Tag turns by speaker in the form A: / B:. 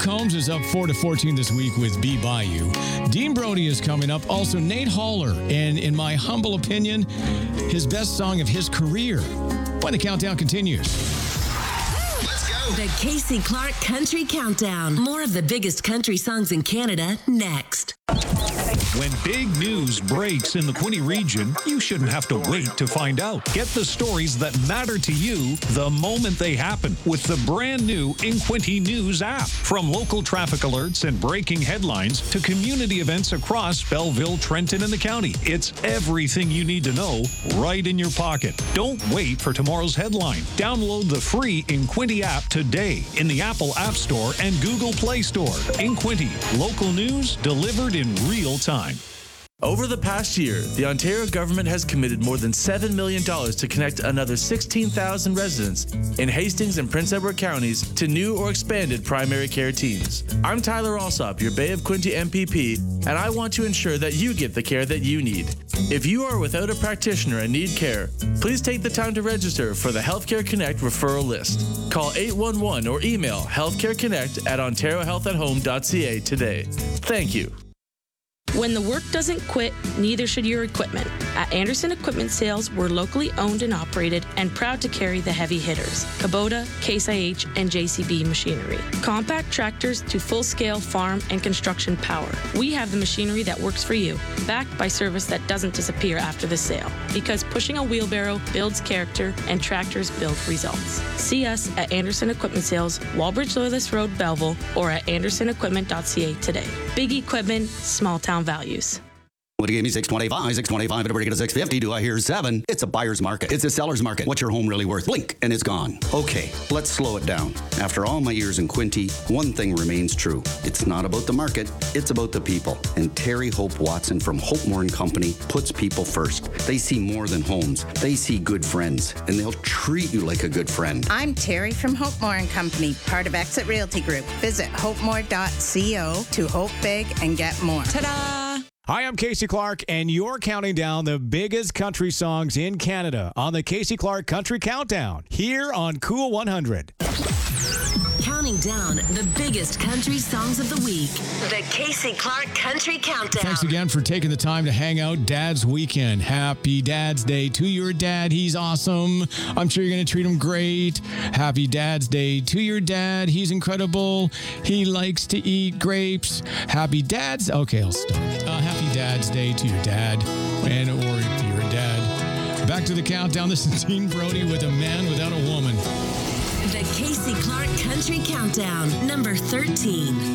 A: Combs is up 4-14 this week with Be By You. Dean Brody is coming up. Also, Nate Haller. And in my humble opinion, his best song of his career. When the countdown continues.
B: The Casey Clark Country Countdown. More of the biggest country songs in Canada next.
C: When big news breaks in the Quinte region, you shouldn't have to wait to find out. Get the stories that matter to you the moment they happen with the brand new Quinte News app. From local traffic alerts and breaking headlines to community events across Belleville, Trenton, and the county. It's everything you need to know right in your pocket. Don't wait for tomorrow's headline. Download the free Quinte app today in the Apple App Store and Google Play Store. Quinte, local news delivered in real time.
D: Over the past year, the Ontario government has committed more than $7 million to connect another 16,000 residents in Hastings and Prince Edward counties to new or expanded primary care teams. I'm Tyler Alsop, your Bay of Quinte MPP, and I want to ensure that you get the care that you need. If you are without a practitioner and need care, please take the time to register for the Healthcare Connect referral list. Call 811 or email healthcareconnect@ontariohealthathome.ca today. Thank you.
E: When the work doesn't quit, neither should your equipment. At Anderson Equipment Sales, we're locally owned and operated and proud to carry the heavy hitters, Kubota, Case IH, and JCB machinery. Compact tractors to full-scale farm and construction power. We have the machinery that works for you, backed by service that doesn't disappear after the sale. Because pushing a wheelbarrow builds character and tractors build results. See us at Anderson Equipment Sales, Walbridge Loyalist Road, Belleville, or at andersonequipment.ca today. Big equipment, small town values.
F: Would you give me 625, but we're get a 650. Do I hear 7? It's a buyer's market. It's a seller's market. What's your home really worth? Blink, and it's gone. Okay, let's slow it down. After all my years in Quinte, one thing remains true. It's not about the market, it's about the people. And Terry Hope Watson from Hope Moore & Company puts people first. They see more than homes. They see good friends, and they'll treat you like a good friend.
G: I'm Terry from Hope Moore & Company, part of Exit Realty Group. Visit hopemore.co to hope big and get more.
B: Ta-da!
A: Hi, I'm Casey Clark, and you're counting down the biggest country songs in Canada on the Casey Clark Country Countdown here on Cool 100.
B: Counting down the biggest country songs of the week. The Casey Clark Country Countdown.
A: Thanks again for taking the time to hang out Dad's Weekend. Happy Dad's Day to your dad. He's awesome. I'm sure you're going to treat him great. Happy Dad's Day to your dad. He's incredible. He likes to eat grapes. Happy Dad's... Okay, I'll stop. Happy Dad's Day to your dad and or to your dad. Back to the countdown. This is Dean Brody with A Man Without a Woman.
B: The Casey Clark Country Countdown, number 13.